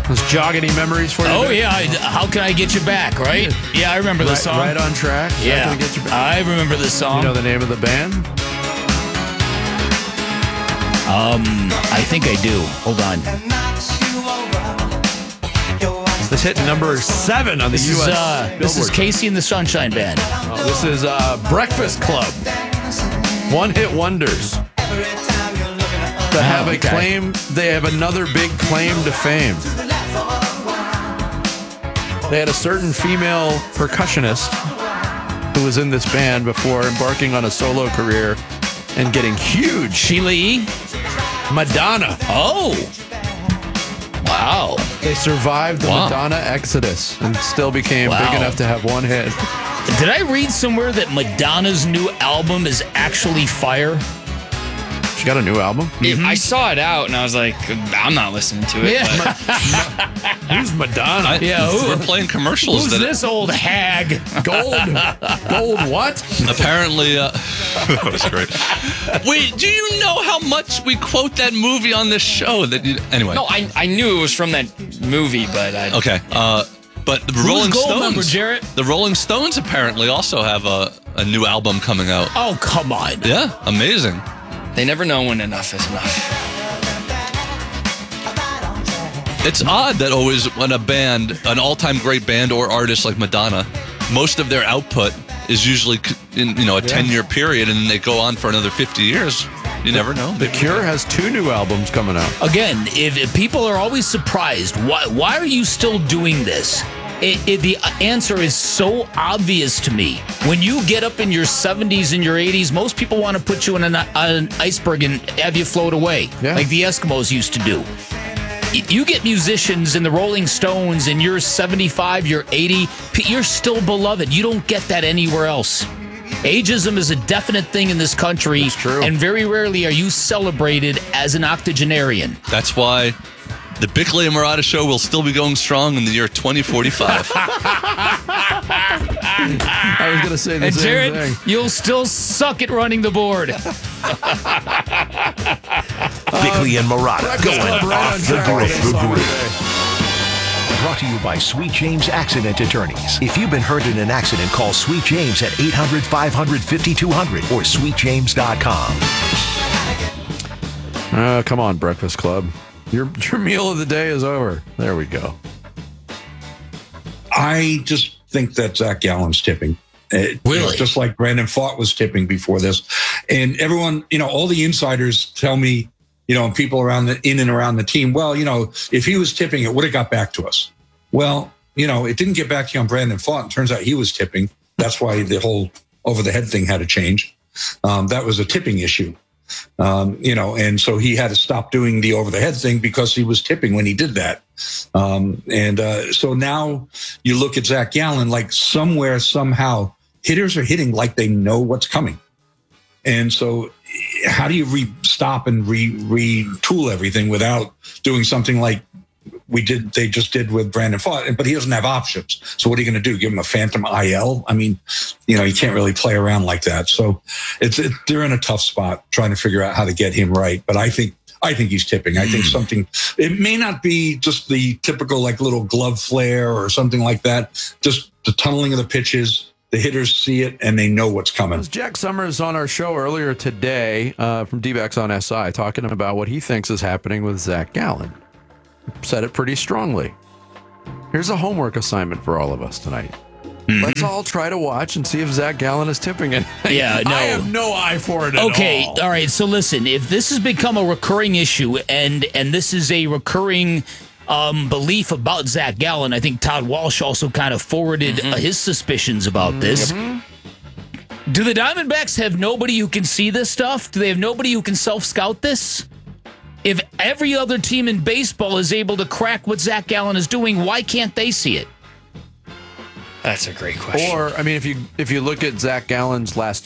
Those jogging memories for you? Oh, yeah. How Can I Get You Back, right? Yeah, I remember this song. Right on track. Yeah. How Can I Get You Back? I remember this song. You know the name of the band? I think I do. Hold on. This hit number 7 on the This U.S. is this is Casey and the Sunshine Band. Oh, this is Breakfast Club. One-hit wonders that have a claim. They have another big claim to fame. They had a certain female percussionist who was in this band before embarking on a solo career and getting huge. Sheila E. Madonna. Oh. Wow. They survived the Madonna exodus and still became big enough to have one hit. Did I read somewhere that Madonna's new album is actually fire? She got a new album? I saw it out, and I was like, I'm not listening to it. Yeah. Who's Madonna? We're playing commercials. Who's that this old hag? Gold what? Apparently, that was great. Wait, do you know how much we quote that movie on this show? Anyway. No, I knew it was from that movie, but I... Okay. But the Rolling Stones, Jarrett? The Rolling Stones apparently also have a new album coming out. Oh, come on. Yeah, amazing. They never know when enough is enough. It's odd that always when a band, an all-time great band or artist like Madonna, most of their output is usually in a 10-year period, and then they go on for another 50 years. You never know. The Cure has 2 new albums coming out. Again, if people are always surprised, why are you still doing this? The answer is so obvious to me. When you get up in your 70s and your 80s, most people want to put you in an iceberg and have you float away, like the Eskimos used to do. You get musicians in the Rolling Stones and you're 75, you're 80, you're still beloved. You don't get that anywhere else. Ageism is a definite thing in this country. That's true. And very rarely are you celebrated as an octogenarian. That's why the Bickley and Murata show will still be going strong in the year 2045. I was going to say the same Jared, thing. you'll still suck at running the board. Bickley and Murata going off the grid. Brought to you by Sweet James Accident Attorneys. If you've been hurt in an accident, call Sweet James at 800-500-5200 or sweetjames.com. Come on, Breakfast Club. Your meal of the day is over. There we go. I just think that Zach Gallen's tipping. Really? Just like Brandon Pfaadt was tipping before this. And everyone, all the insiders tell me, and people in and around the team, well, if he was tipping, it would have got back to us. Well, it didn't get back to you on Brandon Pfaadt. It turns out he was tipping. That's why the whole over-the-head thing had to change. That was a tipping issue. And so he had to stop doing the over-the-head thing because he was tipping when he did that. So now you look at Zach Gallen, like somewhere, somehow, hitters are hitting like they know what's coming. And so how do you stop and retool everything without doing something like they just did with Brandon Pfaadt, but he doesn't have options. So what are you going to do? Give him a phantom IL? I mean, you can't really play around like that. So they're in a tough spot trying to figure out how to get him right. But I think he's tipping. I think it may not be just the typical like little glove flare or something like that. Just the tunneling of the pitches. The hitters see it and they know what's coming. Jack Summers on our show earlier today from D-backs on SI talking about what he thinks is happening with Zach Gallen. Said it pretty strongly. Here's a homework assignment for all of us tonight. Mm-hmm. Let's all try to watch and see if Zach Gallen is tipping it. Yeah, no. I have no eye for it at all. Okay, all right. So listen, if this has become a recurring issue and this is a recurring belief about Zach Gallen, I think Todd Walsh also kind of forwarded his suspicions about this. Do the Diamondbacks have nobody who can see this stuff? Do they have nobody who can self-scout this? If every other team in baseball is able to crack what Zach Gallen is doing, why can't they see it? That's a great question. Or, I mean, if you look at Zach Gallen's last